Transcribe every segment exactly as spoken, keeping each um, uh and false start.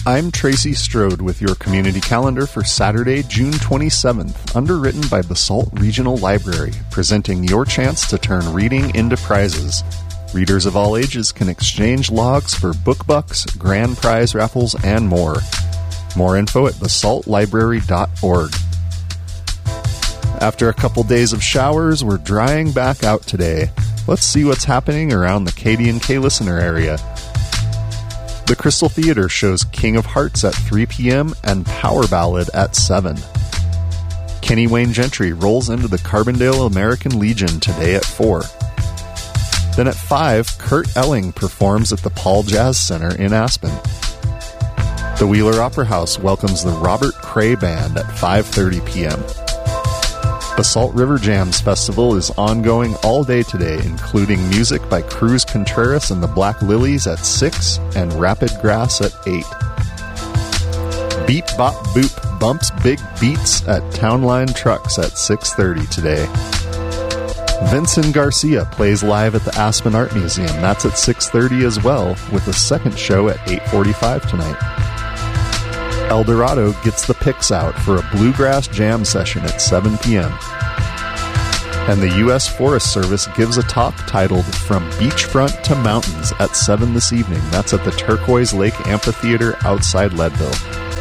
I'm Tracy Strode with your community calendar for Saturday, June twenty-seventh, underwritten by Basalt Regional Library, presenting your chance to turn reading into prizes. Readers of all ages can exchange logs for book bucks, grand prize raffles, and more. More info at basalt library dot org. After a couple days of showers, we're drying back out today. Let's see what's happening around the K D N K listener area. The Crystal Theater shows King of Hearts at three p.m. and Power Ballad at seven. Kenny Wayne Gentry rolls into the Carbondale American Legion today at four. Then at five, Kurt Elling performs at the Paul Jazz Center in Aspen. The Wheeler Opera House welcomes the Robert Cray Band at five thirty p.m. Basalt River Jams Festival is ongoing all day today, including music by Cruz Contreras and the Black Lilies at six and Rapid Grass at eight. Beep Bop Boop bumps big beats at Townline Trucks at six thirty today. Vincent Garcia plays live at the Aspen Art Museum. That's at six thirty as well, with a second show at eight forty-five tonight. El Dorado gets the picks out for a bluegrass jam session at seven p.m. And the U S Forest Service gives a talk titled From Beachfront to Mountains at seven this evening. That's at the Turquoise Lake Amphitheater outside Leadville.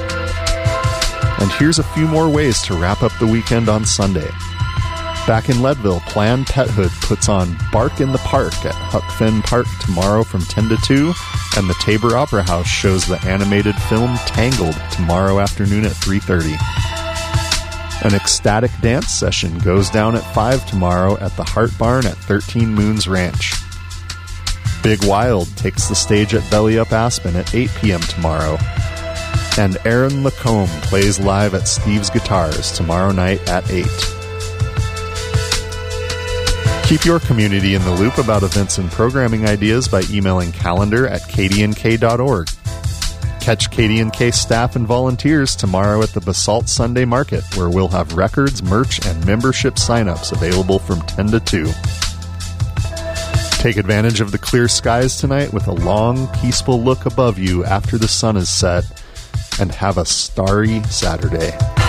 And here's a few more ways to wrap up the weekend on Sunday. Back in Leadville, Planned Pethood puts on Bark in the Park at Huck Finn Park tomorrow from ten to two, and the Tabor Opera House shows the animated film Tangled tomorrow afternoon at three thirty. An ecstatic dance session goes down at five tomorrow at the Hart Barn at thirteen Moons Ranch. Big Wild takes the stage at Belly Up Aspen at eight p.m. tomorrow. And Aaron Lacombe plays live at Steve's Guitars tomorrow night at eight. Keep your community in the loop about events and programming ideas by emailing calendar at k d n k dot org. Catch K D N K staff and volunteers tomorrow at the Basalt Sunday Market, where we'll have records, merch, and membership sign-ups available from ten to two. Take advantage of the clear skies tonight with a long, peaceful look above you after the sun is set, and have a starry Saturday.